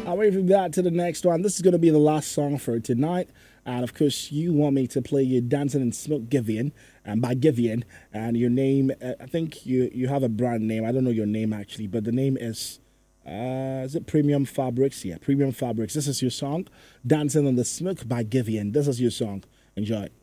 Away from that to the next one. This is going to be the last song for tonight. And of course, you want me to play you Dancing in Smoke Givian, and by Givian. And your name, I think you have a brand name. I don't know your name actually, but the name is it Premium Fabrics? Yeah, Premium Fabrics. This is your song, Dancing in the Smoke by Givian. This is your song. Enjoy.